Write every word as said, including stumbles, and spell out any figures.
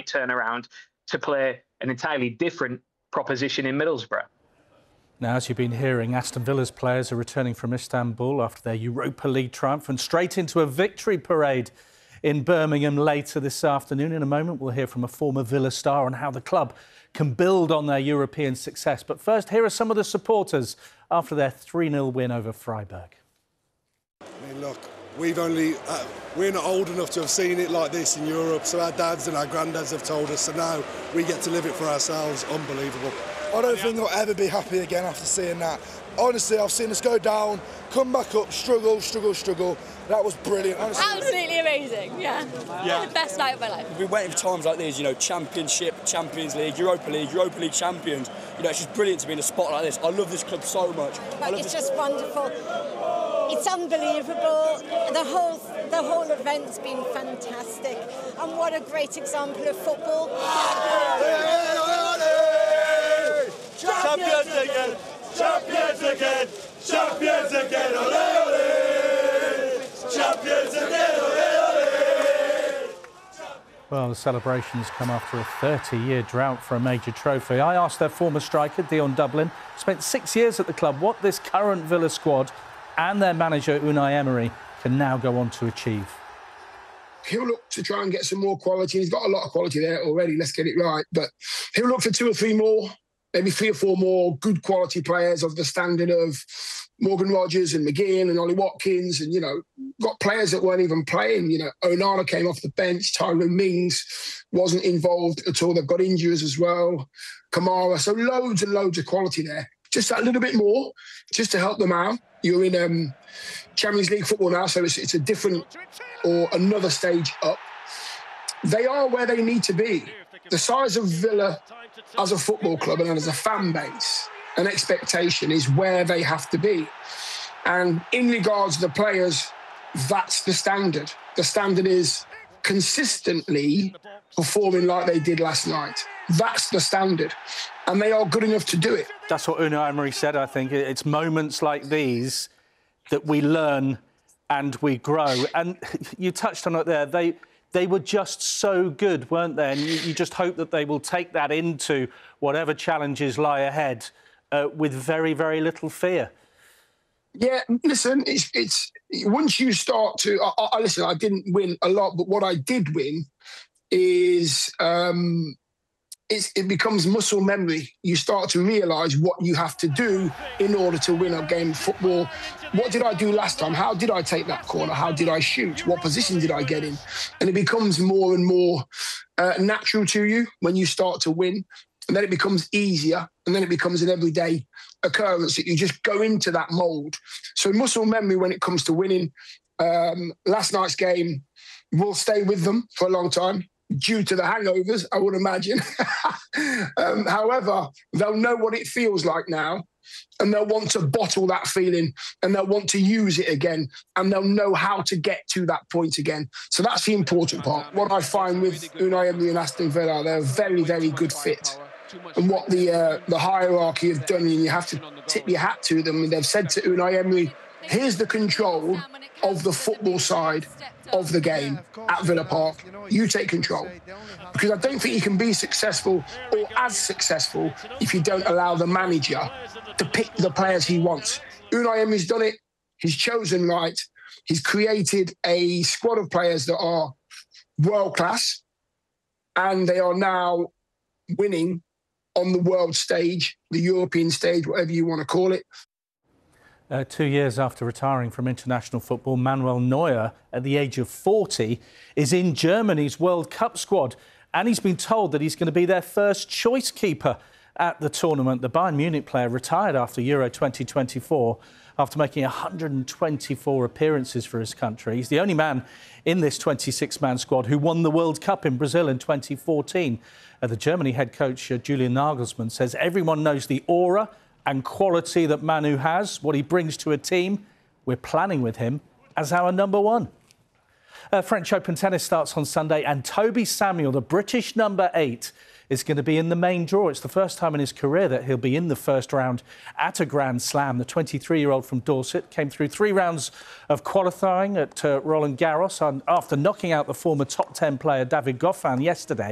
turn around to play an entirely different proposition in Middlesbrough. Now, as you've been hearing, Aston Villa's players are returning from Istanbul after their Europa League triumph and straight into a victory parade in Birmingham later this afternoon. In a moment, we'll hear from a former Villa star on how the club can build on their European success. But first, here are some of the supporters after their three nil win over Freiburg. I mean, look, we've only, uh, we're not old enough to have seen it like this in Europe, so our dads and our granddads have told us, so now we get to live it for ourselves. Unbelievable. I don't think I'll ever be happy again after seeing that. Honestly, I've seen us go down, come back up, struggle, struggle, struggle. That was brilliant. Honestly. Absolutely amazing, yeah. yeah. The best night of my life. We've been waiting for times like these, you know, Championship, Champions League, Europa League, Europa League champions. You know, it's just brilliant to be in a spot like this. I love this club so much. I love it's this... just wonderful. It's unbelievable. The whole, the whole event's been fantastic. And what a great example of football. Champions again! Champions again! Champions again! Ole, ole! Champions again! Ole, ole! Well, the celebrations come after a thirty-year drought for a major trophy. I asked their former striker, Dion Dublin, spent six years at the club, what this current Villa squad and their manager, Unai Emery, can now go on to achieve. He'll look to try and get some more quality. He's got a lot of quality there already, let's get it right. But he'll look for two or three more, maybe three or four more good quality players of the standard of Morgan Rogers and McGinn and Ollie Watkins. And, you know, got players that weren't even playing. You know, Onana came off the bench. Tyrone Mings wasn't involved at all. They've got injuries as well. Kamara. So loads and loads of quality there. Just a little bit more, just to help them out. You're in um, Champions League football now, so it's, it's a different or another stage up. They are where they need to be. The size of Villa as a football club and as a fan base, an expectation is where they have to be. And in regards to the players, that's the standard. The standard is consistently performing like they did last night. That's the standard. And they are good enough to do it. That's what Unai Emery said, I think. It's moments like these that we learn and we grow. And you touched on it there. They... They were just so good, weren't they? And you, you just hope that they will take that into whatever challenges lie ahead uh, with very, very little fear. Yeah, listen, it's, it's once you start to... I, I, listen, I didn't win a lot, but what I did win is um, it's, it becomes muscle memory. You start to realise what you have to do in order to win a game of football. What did I do last time? How did I take that corner? How did I shoot? What position did I get in? And it becomes more and more uh, natural to you when you start to win. And then it becomes easier. And then it becomes an everyday occurrence that you just go into that mould. So muscle memory when it comes to winning. Um, last night's game will stay with them for a long time due to the hangovers, I would imagine. um, however, they'll know what it feels like now. And they'll want to bottle that feeling and they'll want to use it again and they'll know how to get to that point again. So that's the important part. What I find with Unai Emery and Aston Villa, they're a very, very good fit. And what the uh, the hierarchy have done, and you have to tip your hat to them, and they've said to Unai Emery, here's the control of the football side of the game at Villa Park. You take control. Because I don't think you can be successful or as successful if you don't allow the manager to pick the players he wants. Unai Emery's done it. He's chosen right. He's created a squad of players that are world-class, and they are now winning on the world stage, the European stage, whatever you want to call it. Uh, two years after retiring from international football, Manuel Neuer, at the age of forty, is in Germany's World Cup squad. And he's been told that he's going to be their first choice keeper at the tournament. The Bayern Munich player retired after Euro twenty twenty-four after making one hundred twenty-four appearances for his country. He's the only man in this twenty-six man squad who won the World Cup in Brazil in twenty fourteen. Uh, the Germany head coach, uh, Julian Nagelsmann, says everyone knows the aura and quality that Manu has, what he brings to a team. We're planning with him as our number one. Uh, French Open tennis starts on Sunday, and Toby Samuel, the British number eight, is going to be in the main draw. It's the first time in his career that he'll be in the first round at a Grand Slam. The twenty-three-year-old from Dorset came through three rounds of qualifying at uh, Roland Garros and after knocking out the former top ten player David Goffin yesterday.